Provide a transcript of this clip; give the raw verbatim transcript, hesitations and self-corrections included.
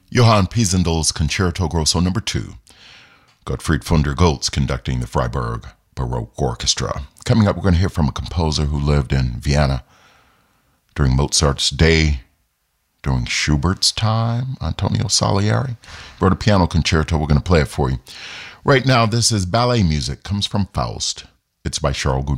Johann Piesendel's Concerto Grosso Number Two. Gottfried von der Goltz conducting the Freiburg Baroque Orchestra. Coming up, we're going to hear from a composer who lived in Vienna during Mozart's day, during Schubert's time, Antonio Salieri. Wrote a piano concerto. We're going to play it for you. Right now, this is ballet music. Comes from Faust. It's by Charles Gounod.